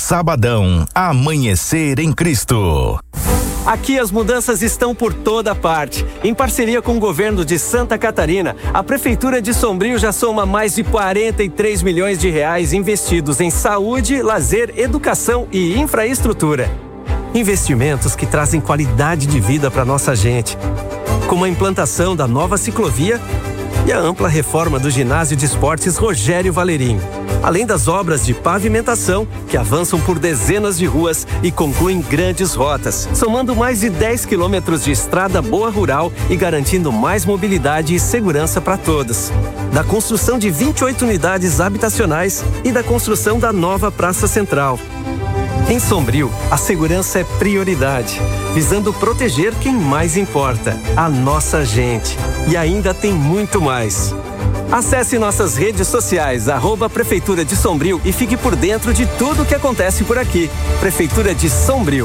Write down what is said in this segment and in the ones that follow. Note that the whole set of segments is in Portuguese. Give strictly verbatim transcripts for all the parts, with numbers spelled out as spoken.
Sabadão, Amanhecer em Cristo. Aqui as mudanças estão por toda parte. Em parceria com o governo de Santa Catarina, a Prefeitura de Sombrio já soma mais de quarenta e três milhões de reais investidos em saúde, lazer, educação e infraestrutura. Investimentos que trazem qualidade de vida para nossa gente, como a implantação da nova ciclovia e a ampla reforma do ginásio de esportes Rogério Valerinho, além das obras de pavimentação que avançam por dezenas de ruas e concluem grandes rotas, somando mais de dez quilômetros de estrada boa rural e garantindo mais mobilidade e segurança para todos. Da construção de vinte e oito unidades habitacionais e da construção da nova Praça Central. Em Sombrio, a segurança é prioridade, visando proteger quem mais importa, a nossa gente. E ainda tem muito mais. Acesse nossas redes sociais, arroba Prefeitura de Sombrio, e fique por dentro de tudo o que acontece por aqui. Prefeitura de Sombrio.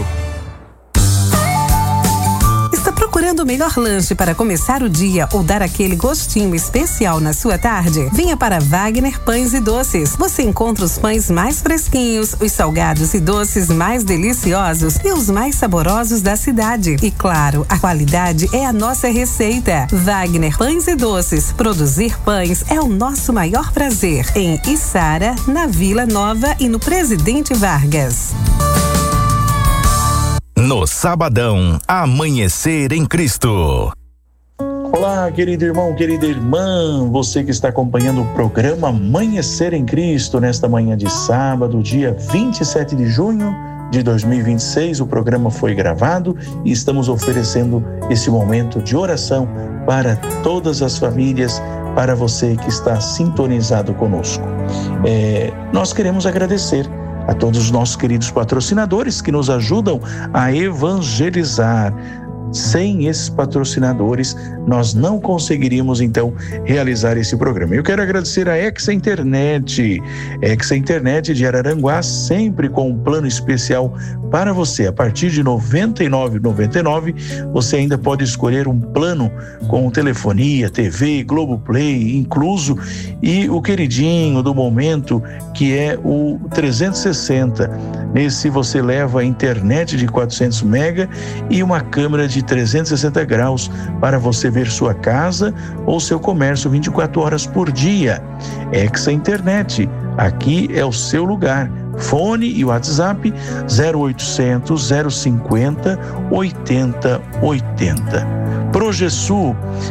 Procurando o melhor lanche para começar o dia ou dar aquele gostinho especial na sua tarde? Venha para Wagner Pães e Doces. Você encontra os pães mais fresquinhos, os salgados e doces mais deliciosos e os mais saborosos da cidade. E claro, a qualidade é a nossa receita. Wagner Pães e Doces. Produzir pães é o nosso maior prazer. Em Içara, na Vila Nova e no Presidente Vargas. No Sabadão, Amanhecer em Cristo. Olá, querido irmão, querida irmã, você que está acompanhando o programa Amanhecer em Cristo nesta manhã de sábado, dia vinte e sete de junho de dois mil e vinte e seis. O programa foi gravado e estamos oferecendo esse momento de oração para todas as famílias, para você que está sintonizado conosco. É, nós queremos agradecer a todos os nossos queridos patrocinadores que nos ajudam a evangelizar. Sem esses patrocinadores, nós não conseguiríamos, então, realizar esse programa. Eu quero agradecer a Exa Internet. Exa Internet de Araranguá, sempre com um plano especial para você. A partir de noventa e nove reais e noventa e nove centavos, você ainda pode escolher um plano com telefonia, T V, Globoplay, incluso, e o queridinho do momento, que é o trezentos e sessenta. Nesse você leva a internet de quatrocentos mega e uma câmera de trezentos e sessenta graus para você ver sua casa ou seu comércio vinte e quatro horas por dia. Exa Internet, aqui é o seu lugar. Fone e WhatsApp zero oitocentos, zero cinquenta, oitenta oitenta. Progesul.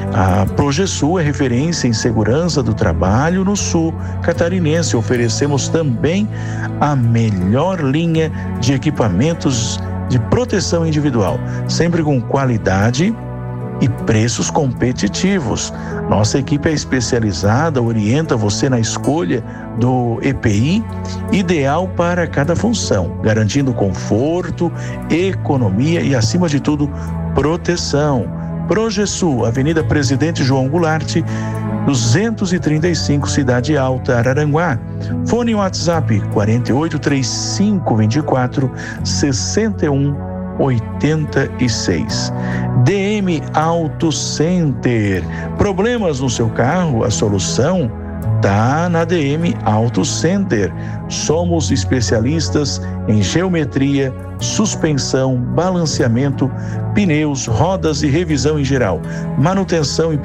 A Progesul é referência em segurança do trabalho no sul catarinense. Oferecemos também a melhor linha de equipamentos de proteção individual, sempre com qualidade e preços competitivos. Nossa equipe é especializada, orienta você na escolha do E P I ideal para cada função, garantindo conforto, economia e, acima de tudo, proteção. Progesul, Avenida Presidente João Goulart, duzentos e trinta e cinco, Cidade Alta, Araranguá. Fone e WhatsApp quatro oito três cinco, vinte e quatro, sessenta e um, oitenta e seis. D M Auto Center. Problemas no seu carro? A solução tá na D M Auto Center. Somos especialistas em geometria, suspensão, balanceamento, pneus, rodas e revisão em geral, manutenção e